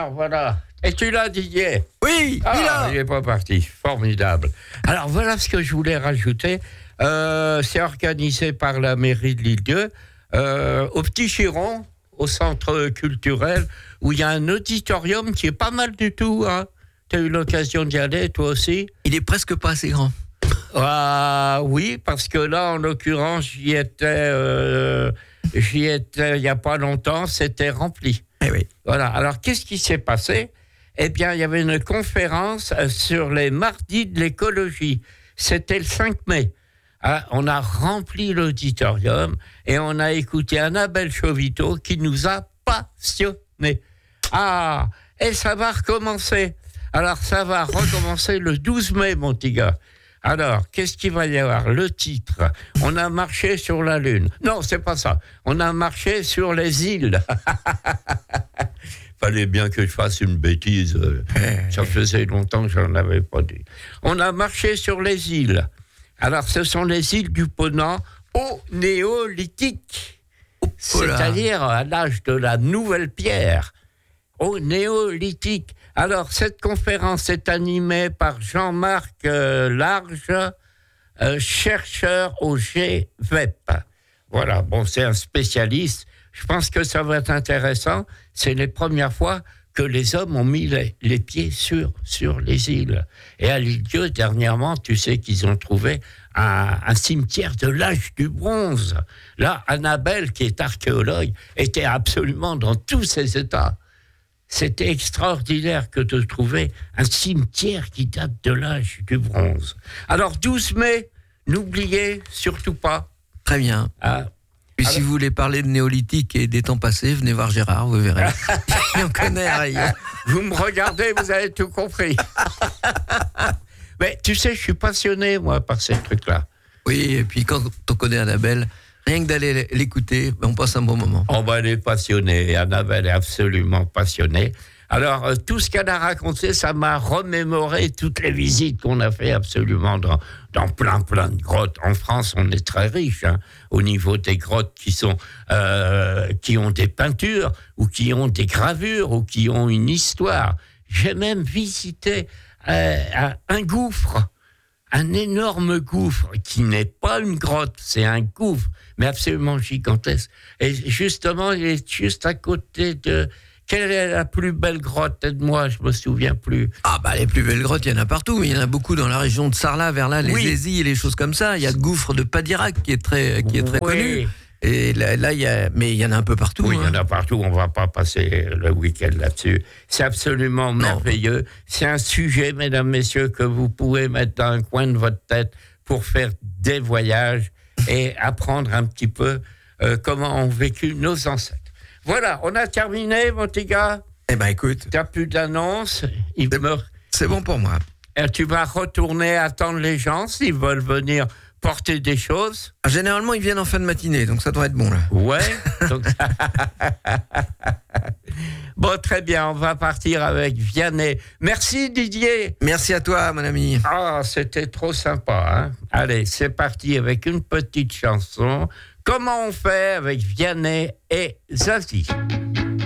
Alors voilà. Es-tu là, Didier? Oui, là. Il n'est pas parti. Formidable. Alors voilà ce que je voulais rajouter. C'est organisé par la mairie de l'Île-d'Yeu, au Petit Chiron, au centre culturel, où il y a un auditorium qui est pas mal du tout. Hein. Tu as eu l'occasion d'y aller, toi aussi? Il est presque pas assez grand. Oui, parce que là, en l'occurrence, j'y étais il n'y a pas longtemps, c'était rempli. Eh oui. Voilà. Alors, qu'est-ce qui s'est passé? Eh bien, il y avait une conférence sur les mardis de l'écologie. C'était le 5 mai. On a rempli l'auditorium et on a écouté Annabelle Chauvitot qui nous a passionnés. Et ça va recommencer. Alors, ça va recommencer le 12 mai, mon petit gars. Alors, qu'est-ce qu'il va y avoir? Le titre, on a marché sur la Lune. Non, c'est pas ça. On a marché sur les îles. Fallait bien que je fasse une bêtise. Ça faisait longtemps que je n'en avais pas dit. On a marché sur les îles. Alors, ce sont les îles du Ponant au néolithique. C'est-à-dire à l'âge de la nouvelle pierre. Au néolithique. Alors, cette conférence est animée par Jean-Marc Large, chercheur au GVEP. Voilà, bon, c'est un spécialiste. Je pense que ça va être intéressant. C'est les premières fois que les hommes ont mis les pieds sur les îles. Et à l'Île-d'Yeu, dernièrement, tu sais qu'ils ont trouvé un cimetière de l'âge du bronze. Là, Annabelle, qui est archéologue, était absolument dans tous ses états. C'était extraordinaire que de trouver un cimetière qui date de l'âge du bronze. Alors, 12 mai, n'oubliez surtout pas. Très bien. Et si vous voulez parler de néolithique et des temps passés, venez voir Gérard, vous verrez. On connaît rien. Vous me regardez, vous avez tout compris. Mais tu sais, je suis passionné, moi, par ces trucs-là. Oui, et puis quand on connaît Annabelle, rien que d'aller l'écouter, on passe un bon moment. Elle est passionnée. Annabelle est absolument passionnée. Alors, tout ce qu'elle a raconté, ça m'a remémoré toutes les visites qu'on a fait absolument dans plein de grottes. En France, on est très riche au niveau des grottes qui ont des peintures ou qui ont des gravures ou qui ont une histoire. J'ai même visité un gouffre. Un énorme gouffre qui n'est pas une grotte, c'est un gouffre, mais absolument gigantesque. Et justement, il est juste à côté de... Quelle est la plus belle grotte? Aide-moi, je me souviens plus. Les plus belles grottes, il y en a partout. Il y en a beaucoup dans la région de Sarlat, vers là, les Aisies et les choses comme ça. Il y a le gouffre de Padirac qui est très connu. Et là, il y en a un peu partout. Oui, il y en a partout. On ne va pas passer le week-end là-dessus. C'est absolument merveilleux. C'est un sujet, mesdames, messieurs, que vous pouvez mettre dans un coin de votre tête pour faire des voyages et apprendre un petit peu comment ont vécu nos ancêtres. Voilà, on a terminé, mon petit gars. Eh ben, écoute. Tu n'as plus d'annonce. C'est bon pour moi. Et tu vas retourner attendre les gens s'ils veulent venir porter des choses. Généralement, ils viennent en fin de matinée, donc ça doit être bon, là. Ouais. Bon, très bien, on va partir avec Vianney. Merci, Didier. Merci à toi, mon ami. C'était trop sympa. Allez, c'est parti avec une petite chanson. Comment on fait avec Vianney et Zazie?